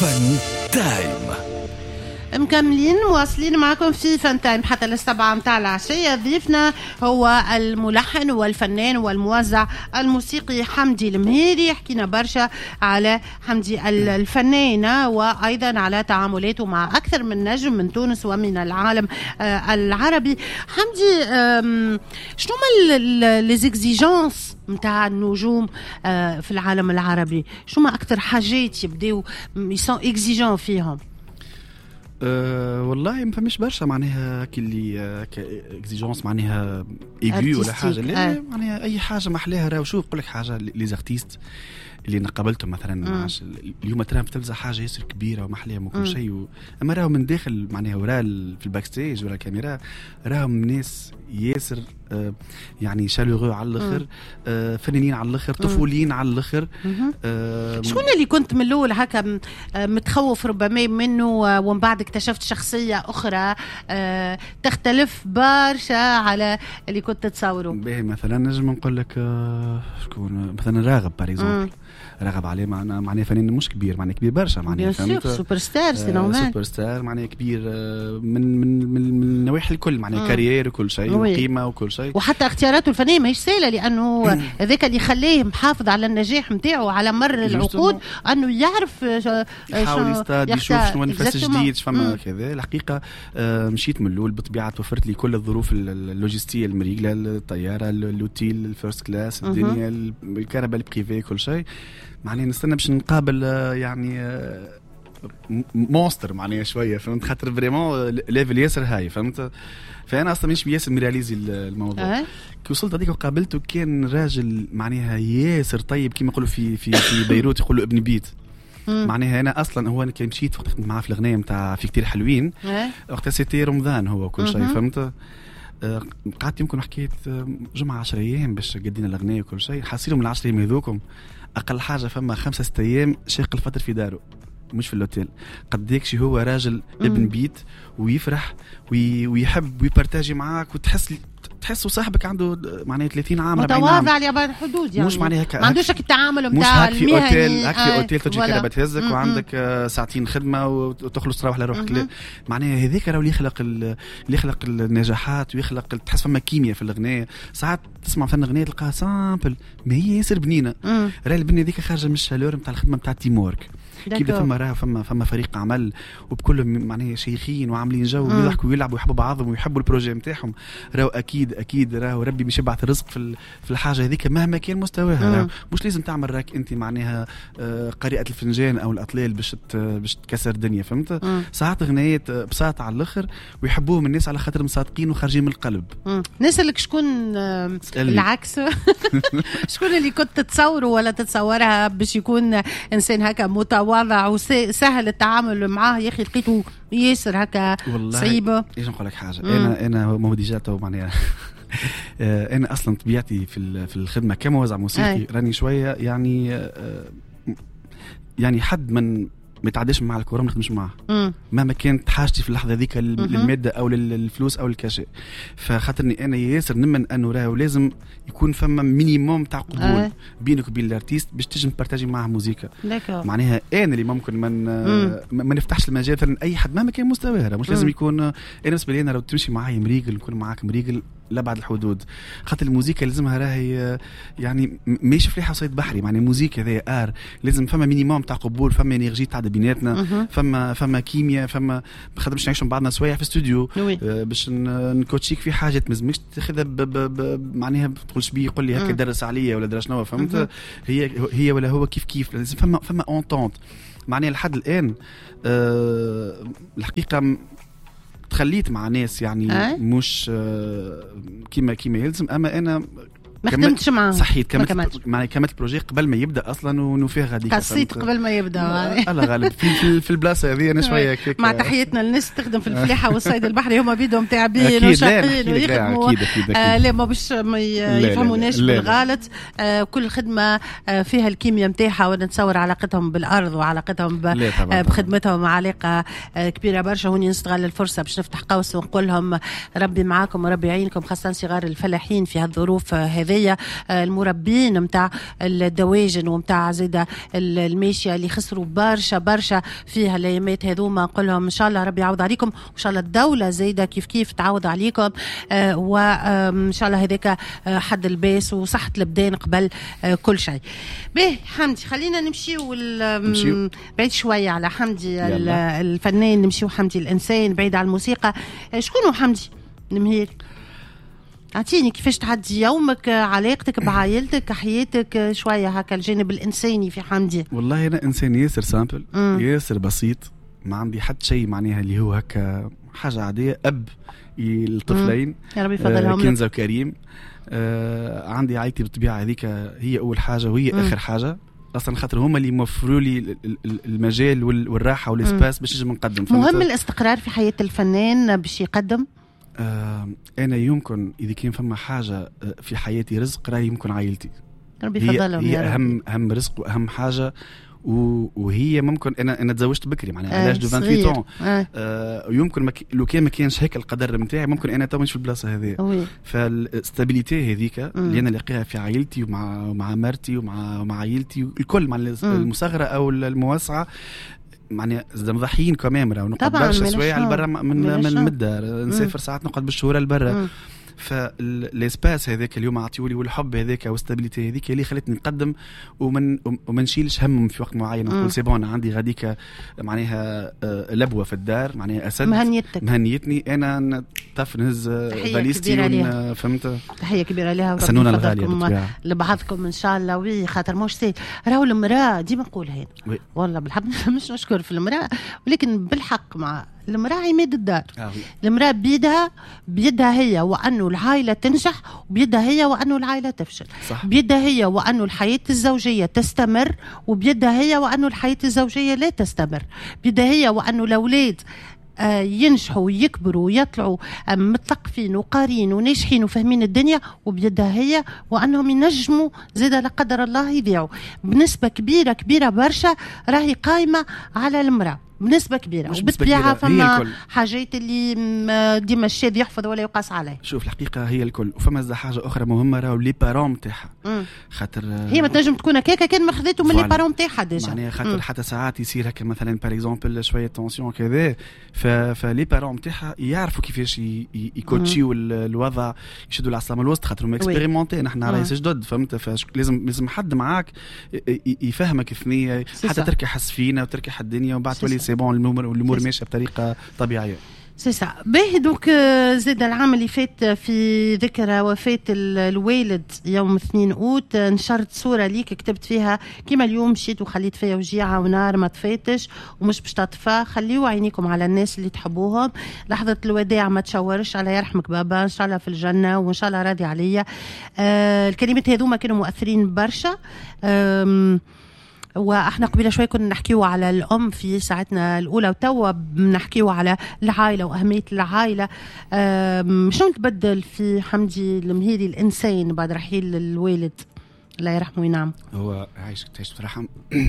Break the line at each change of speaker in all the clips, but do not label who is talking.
فن تايم.
مكملين واصلين معكم في فن تايم حتى للسبعة متاع العشية. ضيفنا هو الملحن والفنان والموزع الموسيقي حمدي المهيري. حكينا برشا على حمدي الفنان وأيضا على تعاملاته مع أكثر من نجم من تونس ومن العالم العربي. حمدي، شنو ما ليزيكزيجونس متاع النجوم في العالم العربي؟ شنو ما أكثر حاجات يبدأوا يسون إكزيجون فيهم؟
والله ما فماش برشا معناها كلي كاكزيجونس معناها ايغو ولا حاجه. لا معناها اي حاجه ما احلاها. راهو شوف نقول لك حاجه، لي زارتيست اللي نقابلتهم مثلا اليوم ترى في تلفزه حاجه ياسر كبيره وما احلاهم وكل شيء، اما راهو من داخل معناها وراء في الباك ستيج ولا الكاميرا راهم ناس ياسر يعني شالوغو على الاخر، فنانين على الاخر، طفولين على الاخر.
شكون اللي كنت من الاول هكا متخوف ربما منه ومن بعد اكتشفت شخصيه اخرى تختلف برشا على اللي كنت تتصوره؟
باهي مثلا نجم نقول لك شكون مثلا راغب باريزون. راغب عليه معناه فنان مش كبير، معناه كبير برشا، معناه
فهمت سوبر ستار
سوبر ستار، معناه كبير من النواحي الكل، معناه كارير وكل شيء وقيمه وكل شيء،
وحتى اختياراته الفنيه ماهيش سهله لانه هذاك اللي خليه محافظ على النجاح نتاعو على مر العقود، انه يعرف
يحاول يستاد يشوف شنو نفس جديد فما كذا. الحقيقه مشيت من الاول بطبيعه توفرت لي كل الظروف اللوجستيه المريقله، الطياره، الاوتيل، الفيرست كلاس، الدنيا، الكهرباء البريفي، كل شيء. معناه نستنى باش نقابل يعني مونستر معناه شويه، فهمت؟ خاطر فريمون ليفل ياسر هاي، فهمت؟ فانا اصلا مش ياسر ميراليزي الموضوع. كي وصلت هذيك وقابلته كان راجل معناها ياسر طيب، كيما يقولوا في بيروت يقولوا ابن بيت. معناها انا اصلا هو انا كي مشيت وقت كنت معاه في الغنايه نتاع في كتير حلوين، وقتها سيتي رمضان هو كل شيء، فهمت؟ قعدت يمكن حكيت جمعه 10 ايام باش قدينا الاغنيه وكل شيء. حاسيلهم من 10 ايام هذوكم اقل حاجه فما 5-6 ايام شاق الفطر في داره مش في الاوتيل. قديكش هو راجل ابن بيت ويفرح ويحب ويبارتاجي معاك، تحسه صاحبك عنده معناه 30 عام،
متواضع على بعض الحدود، يعني
مش معناها
ما عندوش التعامل نتاع
المهني. هاك في اوتيل تجي كده بتهزك وعندك ساعتين خدمه وتخلص تروح لروحك. معناها هذاك راهو اللي يخلق النجاحات ويخلق، تحس فما كيمياء في الاغنيه. ساعات تسمع فن اغنيه تلقاها سامبل ما هي ياسر بنينه، راهي البنيه هذيك خارجه من الشالور نتاع الخدمه نتاع تيمورك. كيف فما فريق عمل وبكلهم معناه شيخين وعاملين جو ويضحكوا ويلعبوا ويحبوا بعضهم ويحبوا البروجي نتاعهم. راهو اكيد راهو ربي مش يبعث الرزق في الحاجه هذيك مهما كان مستواها. مش لازم تعمل راك انت معناها قارئة الفنجان او الاطلال باش تكسر الدنيا، فهمت؟ ساعات اغنيات بساطه على الاخر ويحبوهم الناس على خاطر مصادقين وخارجين من القلب.
نسألك شكون العكس شكون اللي كنت تتصوره ولا تتصورها باش يكون انسان هكا متواضع وسهل التعامل معاه؟ يا اخي لقيته ياسر هكا صعيبه.
ايش نقول لك حاجه، انا ما ديجا تو معناها انا اصلا طبيعتي في الخدمه كموزع موسيقي راني شويه يعني حد من ما يتعداش مع الكورة ما نخدمش معاه مهما كانت حاجتي في اللحظة ذيك للمادة أو للفلوس أو الكاشي. فخاطرني أنا ياسر نمن أنه راهو لازم يكون فما مينيموم تاع قبول بينك وبين الارتيست باش تجم تبارتاجي معاه موزيكا. معناها أنا اللي ممكن ما نفتحش المجال مثلا أي حد مهما كان مستواه، مش لازم يكون. أنا بالنسبة لي أنا لو تمشي معايا مريقل نكون معاك مريقل لبعد الحدود، خاطر الموزيكا لازمها راهي يعني ماشي فليحة وصيد بحري. معنى الموزيكا ذا لازم فما مينيموم تاع قبول، فما انرجي تاع بيناتنا، فما كيمياء، فما خاطر باش نعيشوا بعضنا سوايع في استوديو باش نكوتشيك في حاجه مازمش تاخذها معناها ما تقولش بيه يقول لي هكا درس عليا ولا درس شنو، فهمت؟ هي ولا هو كيف لازم فما اونطونت. معناها لحد الان الحقيقه تخليت مع ناس يعني مش كيما يلزم، اما انا
ما خدمتش معاهم
صحيح. كملت البروجي قبل ما يبدا اصلا ونوفيه غادي
قصيت قبل ما يبدا.
الله غالب في البلاصه هذه انا شويه كيك
مع تحياتنا للناس تخدم في الفلاحه والصيد البحري، هما بيدهم تعبين وشاقين ويخدموا لا ما باش ما يفهموناش بالغلط. كل خدمه فيها الكيمياء نتاعها، ونتصور علاقتهم بالارض وعلاقتهم بخدمتهم علاقه كبيره برشا. هوني نستغل الفرصه باش نفتح قوس ونقول لهم ربي معاكم وربي يعينكم، خاصه صغار الفلاحين في هالظروف هذه هذايا المربين متاع الدواجن ومتاع زيدا الماشيه اللي خسروا برشا فيها الايامات هذوما. نقول لهم ان شاء الله ربي يعوض عليكم، وان شاء الله الدوله زيدا كيف تعوض عليكم، وان شاء الله هذاك حد الباس وصحه البدان قبل كل شيء. باهي حمدي، خلينا نمشيو بعيد شويه على حمدي الفنان، نمشيو حمدي الانسان بعيد على الموسيقى. شكون حمدي المهيري؟ اعطيني كيفاش تعدي يومك، علاقتك بعائلتك، حياتك، شويه هكا الجانب الانساني في حمدي.
والله انا انسان ياسر سامبل، ياسر بسيط، ما عندي حتى شيء معناها اللي هو هكا حاجه عاديه. اب الطفلين
يا ربي يفضلهم
كنزة وكريم. عندي عائلتي بالطبيعه هذيك هي اول حاجه وهي اخر حاجه اصلا، خاطر هما اللي موفروا لي المجال والراحه والاسباس باش نجم نقدم.
مهم الاستقرار في حياه الفنان باش يقدم.
انا يمكن اذا كان فما حاجه في حياتي رزق راهي يمكن عائلتي.
ربي يفضلهم.
هي اهم رزق واهم حاجه. وهي ممكن انا تزوجت بكري معناها علاش دو 28 ويمكن لو كان ما كانش هيك القدر نتاعي ممكن انا تو مش في البلاصه هذه. فالاستابيليتي هذيك اللي انا لاقيها في عائلتي ومع مرتي ومع عائلتي الكل مع المصغره او الموسعه معناها مضحيين كاميرا ونقعد برشا سوايع لبرا من الدار، نسافر ساعات نقعد بالشهور لبرا. فالاسباس هذاك اليوم عطيولي والحب هذاك والاستابيليتي هذيك اللي خلتني نقدم وما نشيلش هم في وقت معين. نقول سي بون عندي غاديك معناها لبوه في الدار معناها اسد مهنيتني انا طف نهز فاليستي فهمت.
تحيه كبيره لها
سنونا الغاليه
لبعضكم ان شاء الله. وي خاطر مش سهل راهو المراه ديما نقولها والله بالحق مش نشكر في المراه، ولكن بالحق مع المرأة عماد الدار. المرأة بيدها هي وأنه العائلة تنجح، وبيدها هي وأنه العائلة تفشل. صح. بيدها هي وأنه الحياة الزوجية تستمر، وبيدها هي وأنه الحياة الزوجية لا تستمر. بيدها هي وأنه الأولاد ينجحوا ويكبروا ويطلعوا متثقفين وقارين وناجحين وفاهمين الدنيا، وبيدها هي وأنهم ينجموا زيادة لا قدر الله يضيعوا. بنسبة كبيرة برشا راهي قائمة على المرأة بنسبة كبيرة، وبالطبيعة فما حاجات اللي ديما الشاذ يحفظ ولا يقاس عليه.
شوف الحقيقة هي الكل، وفما حاجة أخرى مهمة راهو لي بارون تاعها، خاطر
هي ما تنجم تكون هكاكا كان ما خذيته من لي بارون تاعها ديجا
معناها خاطر حتى ساعات يصير هكا مثلا بار اكزومبل شوية تونسيون كذا، فلي بارون تاعها يعرفوا كيفاش يكوتشيو الوضع، يشدوا العصا الوسط، خاطر ما اكسبيريمونتي نحن رايس جدد فهمت. فلازم حد معاك يفهمك الثنية حتى تركح فينا وتركح الدنيا، وبعد تولي سي بون الامور ماشيه بطريقه طبيعيه.
سي سا. باهي دوك زاد العام اللي فات في ذكرى وفاة الوالد يوم 2 أوت نشرت صورة ليك كتبت فيها كيما اليوم مشيت وخليت فيها وجيعة ونار ما طفيتش ومش باش تطفى، خليوا عينيكم على الناس اللي تحبوهم، لحظة الوداع ما تشورش، على يرحمك بابا، إن شاء الله في الجنة وإن شاء الله راضي عليا. الكلمات هذوما كانوا مؤثرين برشا. واحنا قبيله شوي كنا نحكيو على الام في ساعتنا الاولى، وتوا بنحكيو على العائله واهميه العائله. شنو تبدل في حمدي المهيري الانسان بعد رحيل الوالد الله يرحمه وينعم؟
هو عايش بصراحه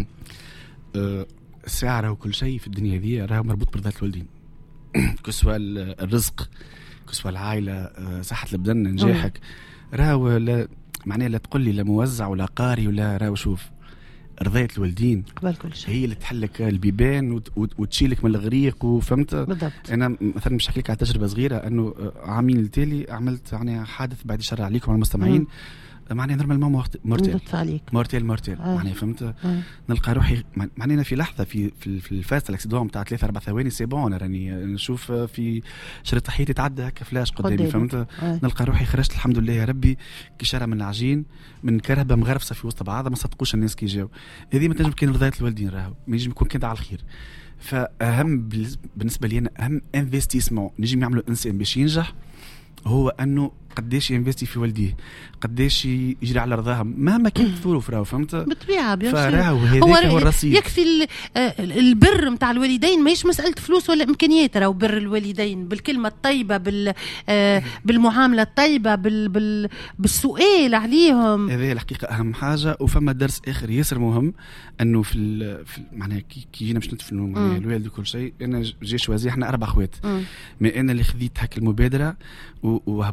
الساعه راهو كل شيء في الدنيا دي راهو مربوط برضا الوالدين، كسوى الرزق، كسوى العائله، صحه البدن، نجاحك، راهو معناها لا تقول لي لا موزع ولا قاري ولا راهو شوف رضاية الوالدين
قبل كل شيء
هي اللي تحلك البيبان وتشيلك من الغريق وفهمت.
بالضبط.
انا مثلا مش احكي لك على تجربه صغيره، انه عامين التالي عملت يعني حادث بعد الشر عليكم على المستمعين، معناها نورمالمون مورتيل معناها فهمت. نلقى روحي معناها في لحظه في الفاست الاكسيدون تاع 3-4 ثواني سي بون راني نشوف في شريط حياتي تعدى هكا فلاش قدامي فهمت. نلقى روحي خرجت الحمد لله يا ربي كشاره من العجين من كرهبه مغرفسه في وسط بعضها، ما صدقوش الناس كي جاو. هذه ما تنجم كان رضاية الوالدين، راهو ما ينجم يكون كذا على الخير. فاهم بالنسبه لي انا اهم انفستيسمون نجم يعملوا الانسان باش ينجح هو انه قداش ينفستي في والديه، قداش يجري على رضاهم مهما كانت الظروف، راهو فهمت
بالطبيعه.
فراهو هذاك هو الرصيد.
يكفي البر نتاع الوالدين، ماهيش مساله فلوس ولا امكانيات، راهو بر الوالدين بالكلمه الطيبه، بالمعامله الطيبه، بالسؤال عليهم،
هذه الحقيقه اهم حاجه. وفما درس اخر ياسر مهم، انه في معناها كي جينا باش ندفنوا معناها الوالد وكل شيء، انا جيش وزي احنا 4 اخوات، ما انا اللي خذيت هاك المبادره وهبطت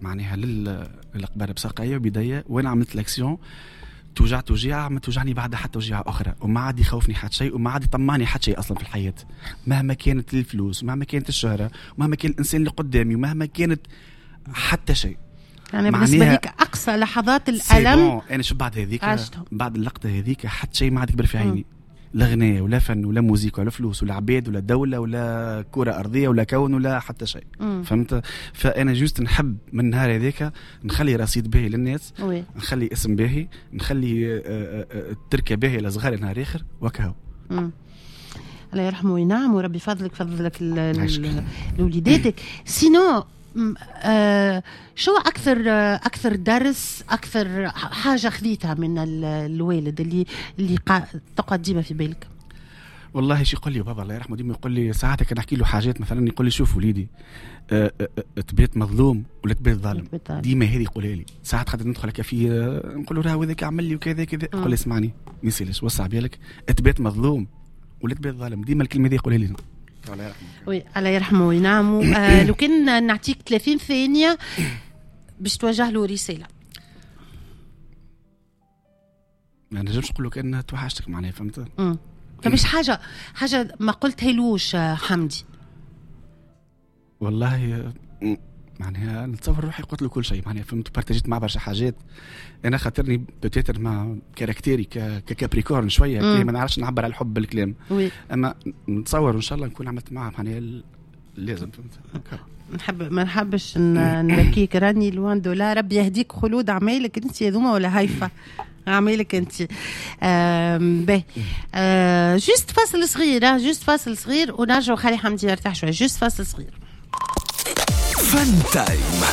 معناها للقبار بساقية وبداية، وين عملت الاكسيون توجيعة ما توجعني بعدها حتى توجيعة أخرى، وما عاد يخوفني حتى شيء، وما عاد يطمعني حتى شيء أصلا في الحياة، مهما كانت الفلوس ومهما كانت الشهرة ومهما كان الإنسان اللي قدامي ومهما كانت حتى شيء.
يعني بالنسبة لك أقصى لحظات الألم
أنا شو بعد هذيك بعد اللقطة هذيك حتى شيء ما عاد يكبر في عيني، لا غناء ولا فن ولا موسيقى ولا فلوس ولا عباد ولا دولة ولا كرة أرضية ولا كون ولا حتى شيء. فهمت؟ فأنا جوست نحب من النهار هذيك نخلي رصيد باهي للناس، نخلي اسم باهي، نخلي تركة باهي لصغار نهار آخر وكهو.
الله يرحمه وينعم وربي فضلك لوليداتك. سينو شو أكثر درس، أكثر حاجة خذيتها من الوالد اللي تقعد ديما في بالك؟
والله شي يقول لي بابا الله يرحمه ديما يقول لي ساعات كان نحكي له حاجات، مثلا يقول لي شوف وليدي تبيت مظلوم ولا تبيت ظالم، ديما هذه يقولها لي. ساعات خاطر ندخل هكا في نقول له راه هذاك عمل لي وكذا كذا، يقول لي اسمعني ما يصيرش، وسع بالك، تبيت مظلوم ولا تبيت ظالم، ديما الكلمة هذه يقولها لي.
وي الله يرحمه وينعمه. لو كان نعطيك 30 ثانية باش توجه له رسالة،
ما نجمش نقول له كان توحشتك معناها، فهمت؟
فمش حاجة ما قلتها لوش حمدي؟
والله معناها نتصور روحي قلت له كل شيء معناها، فهمت؟ بارتاجيت مع برشا حاجات. انا خاطرني بتاتر مع كاركتيري ككابريكورن شويه ما نعرفش نعبر على الحب بالكلام، اما نتصور ان شاء الله نكون عملت معها معناها لازم، فهمت؟
ما نحبش نبكيك، راني لوان دولار، ربي يهديك خلود اعمالك انت هذوما ولا هايفه اعمالك انت. جوست فاصل صغير، جوست فاصل صغير ونرجع خلي حمدي يرتاح شويه. جوست فاصل صغير.
فن تايم،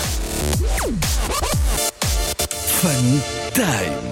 فن تايم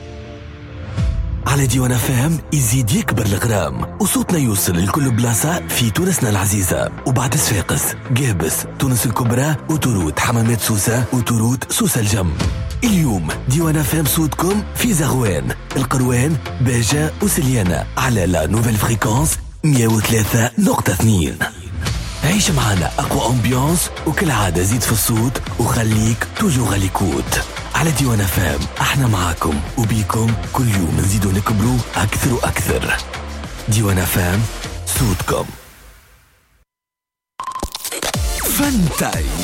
على ديوان فهم. يزيد يكبر الغرام وصوتنا يوصل لكل بلاصة في تونسنا العزيزة وبعد صفاقس، قابس، تونس الكبرى، وتورود، حمامات سوسة، وتورود سوسة الجم. اليوم ديوان فهم صوتكم في زغوان، القروان، باجة وسليانة على لا نوفيل فريكونس 103.2. عيش معنا أقوى أمبيانس، وكل عادة زيد في الصوت وخليك توجو غاليكوت. على ديوان فام احنا معاكم وبيكم كل يوم نزيدو نكبروا أكثر وأكثر. ديوان فام صوتكم. فن تايم،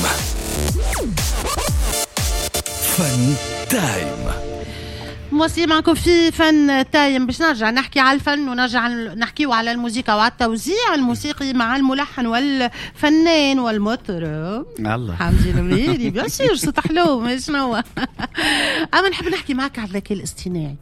فن تايم
مواصلين معكم في فن تايم، باش نرجع نحكي على الفن ونرجع نحكي على الموسيقى وعلى التوزيع الموسيقي مع الملحن والفنان والمطرب
الله
حمدي المهيري. بيان سور صوت حلو ما شنو. اما نحب نحكي معك على الذكاء الاصطناعي.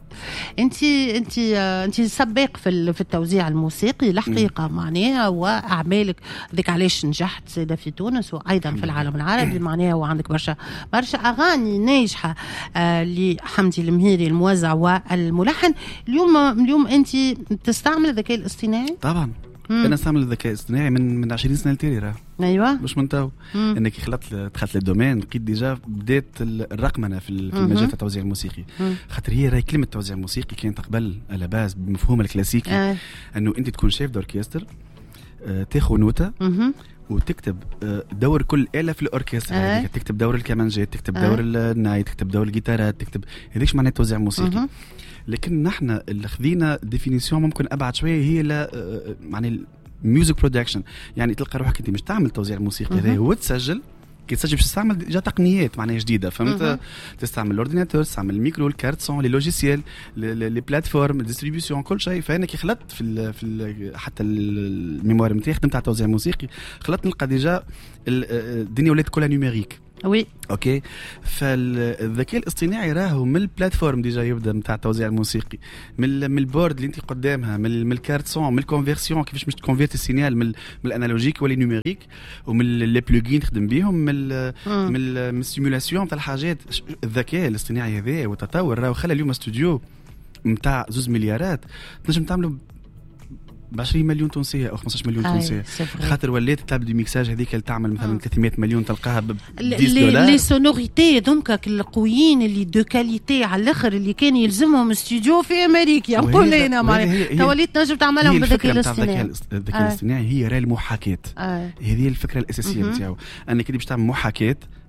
انت سباق في التوزيع الموسيقي الحقيقه معناها، واعمالك ذيك علاش نجحت زاده في تونس وايضا في العالم العربي معناها، وعندك برشا اغاني ناجحه لحمدي المهيري الموزع والملحن. اليوم انت تستعمل الذكاء الاصطناعي؟
طبعا. انا استعمل الذكاء الاصطناعي من 20 سنه لتالي راه.
ايوه
مش من تو انك دخلت للدومين لقيت ديجا بدات الرقمنه في المجال تاع التوزيع الموسيقي. خاطر هي راهي كلمه التوزيع الموسيقي كانت قبل على باز بمفهوم الكلاسيكي انه انت تكون شيف دوركستر، تاخذ نوته وتكتب دور كل آلة في الأوركسترا، تكتب دور الكمانجات، تكتب دور الناي، تكتب دور الجيتارات، تكتب هذيش معناه توزيع موسيقي. لكن نحن اللي خذينا ديفينيسيون ممكن أبعد شوية، هي لا معناه ميوزك برودكشن، يعني تلقى روحك أنت مش تعمل توزيع الموسيقي هذا وتسجل، كي تسجل باش تستعمل جا تقنيات معناها جديده، فهمت؟ تستعمل الاورديناتور، تستعمل الميكرو، الكارت سون، لي لوجيسيال، لي بلاتفورم، الديستريبيوسيون، كل شيء. فانا كي خلطت في حتى الميموار نتاعي خدمت على توزيع موسيقي، خلطت نلقى ديجا الدنيا ولات كلها نيميريك.
وي
اوكي. فالذكاء الاصطناعي راهو من البلاتفورم ديجا يبدا نتاع التوزيع الموسيقي، من البورد اللي انت قدامها، من الكارت سون، من الكونفيرسيون كيفاش باش تكونفيرتي السينيال من الانالوجيك ولا نيميريك، ومن لي بلوجين تخدم بهم، من السيمولاسيون تاع الحاجات. الذكاء الاصطناعي هذا والتطور راهو خلى اليوم استوديو نتاع 2 مليارات تنجم تعملوا ب 20 مليون تونسيه او 15 مليون تونسيه، خاطر ولات تلعب دي ميكساج هذيك اللي تعمل مثلا 300 مليون تلقاها ب $10.
لي سونوريتي دونك القويين اللي دو كاليتي على الاخر اللي كان يلزمهم استوديو في امريكا، نقول لنا معناها توليت نجم تعملهم بالذكاء الاصطناعي.
الذكاء الاصطناعي هي راه المحاكاه، هذه الفكره الاساسيه نتاعو، انك باش تعمل محاكاه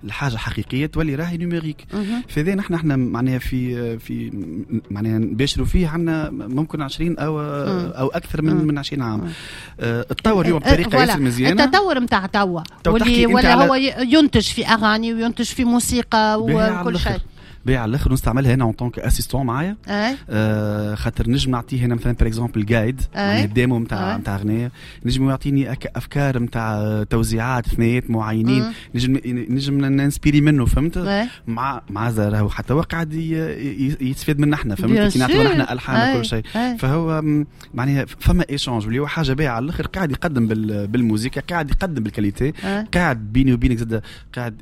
الحاجه حقيقيه تولي راهي نيميريك. فذا نحن معناها في معناها نباشروا فيه عندنا ممكن 20 او اكثر من 20 عام. التطور اليوم بطريقه ياسر مزيانه.
التطور نتاع توا ولا هو ينتج في اغاني وينتج في موسيقى وكل شيء
بيع على الاخر نستعملها هنا اون طونك اسيستون معايا. خاطر نجم نعطيه هنا مثلا بار اكزومبل جايد يعني الديمو نتاع اغنيه، نجم يعطيني افكار نتاع توزيعات ثنايات معينين، نجم ننسبيري منه فهمت. مع راهو حتى هو قاعد يستفيد منا احنا فهمت كي نعطيو احنا الحان وكل شيء. فهو معناها فما ايشانج اللي هو حاجه بايعه على الاخر، قاعد يقدم بالموسيقى، قاعد يقدم بالكاليتي، قاعد بيني وبينك زاد قاعد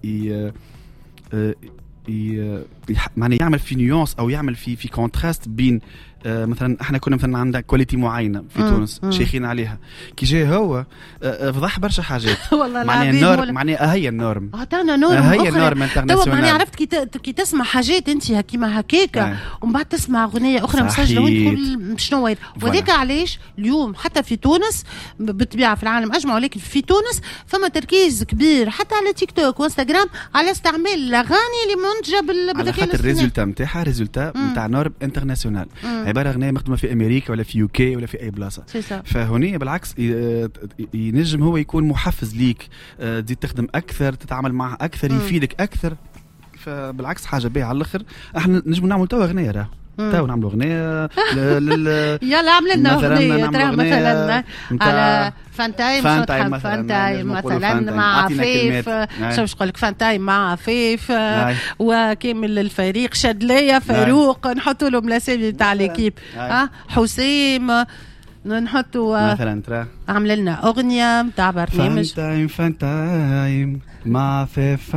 معنى يعمل في نيونس او يعمل في كونتراست بين مثلا احنا كنا مثلا عندنا كواليتي معينه في تونس شيخين عليها، كي جاي هو فضح برشا حاجات. معناها النورم معناها هي النورم
عطانا نورم
هي النورم انترناسيونال.
انا عرفت كي تسمع حاجات انت كيما هكاكا ومن بعد تسمع اغنيه اخرى مسجله وانت تقول شنو هي. وذاك علاش اليوم حتى في تونس بالطبيعه في العالم اجمع، ولكن في تونس فما تركيز كبير حتى على تيك توك وانستغرام على استعمال الاغاني اللي منتجه بالذكاء الاصطناعي. الريزولتا
نتاعها ريزولتا نتاع نورم انترناسيونال، عباره اغنيه مخدومه في امريكا ولا في يوكي ولا في اي بلاصه. فهوني بالعكس ينجم هو يكون محفز ليك، تزيد تخدم اكثر، تتعامل معه اكثر، يفيدك اكثر. فبالعكس حاجه باهيه على الاخر. احنا نجم نعمل توا اغنيه راه تو نعملوا اغنيه
يلا عمل لنا اغنيه ترى مثلا على فانتايم مثلا مع عفيف، شوف نقول لك فانتايم مع عفيف وكامل الفريق شدليه فاروق، نحطوا لهم الاسامي تاع ليكيب حسام، نحطوا
مثلا ترى
عمل لنا اغنيه تاع برنامج
فانتايم مع عفيف،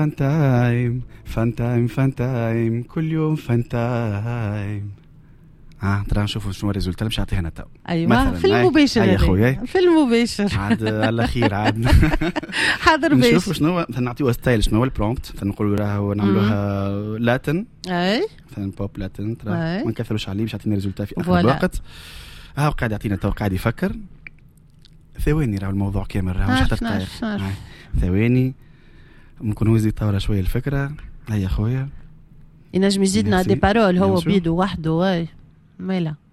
فانتايم كل يوم فانتايم. ترى نشوفوا شنو الريزولت مش عطيها هنا تو.
ايوه في المباشر
يا خويا
في المباشر
عاد على خير عاد
حاضر باش
نشوفوا شنو نعطيوها ستايل، شنو هو البرومبت نقولوا راهو نعملوها لاتن مثلا بوب لاتن، ترى ما نكثروش عليه باش يعطينا ريزولت في اخر الوقت. قاعد يعطينا تو قاعد يفكر ثواني، راهو الموضوع كامل راهو مش حتى الطايف ثواني ممكن هو يزيد طاوله شويه الفكره. هيا خويا
ينجم يزيدنا دي بارول هو بيدو وحده مالا